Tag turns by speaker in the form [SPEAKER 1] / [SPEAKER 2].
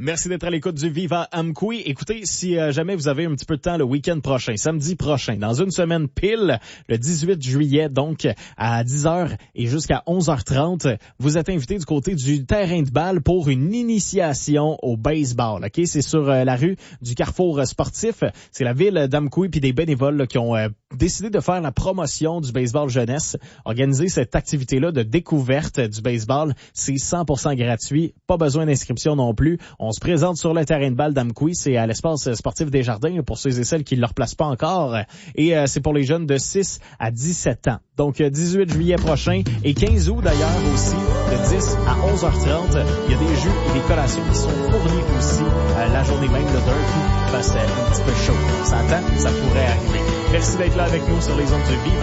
[SPEAKER 1] Merci d'être à l'écoute du Viva Amqui. Écoutez, si jamais vous avez un petit peu de temps le week-end prochain, samedi prochain, dans une semaine pile, le 18 juillet, donc à 10h et jusqu'à 11h30, vous êtes invité du côté du terrain de balle pour une initiation au baseball. Ok, c'est sur la rue du Carrefour sportif. C'est la ville d'Amqui puis des bénévoles là, qui ont décidé de faire la promotion du baseball jeunesse, organiser cette activité-là de découverte du baseball. C'est 100% gratuit, pas besoin d'inscription non plus. On se présente sur le terrain de balle d'Amqui, c'est à l'espace sportif des Jardins pour ceux et celles qui ne le replacent pas encore. Et c'est pour les jeunes de 6 à 17 ans. Donc 18 juillet prochain et 15 août d'ailleurs aussi, de 10 à 11h30. Il y a des jeux et des collations qui sont fournis aussi la journée même d'un coup. C'est un petit peu chaud. Ça attend, ça pourrait arriver. Merci d'être là avec nous sur les ondes du Viva.